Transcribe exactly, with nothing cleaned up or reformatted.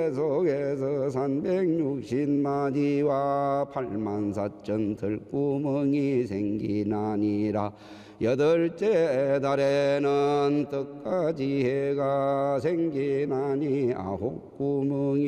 속에서 삼백육십마디와 팔만사천 들구멍이 생기나니라. 여덟째 달에는 떡가지 해가 생기나니 아홉 구멍이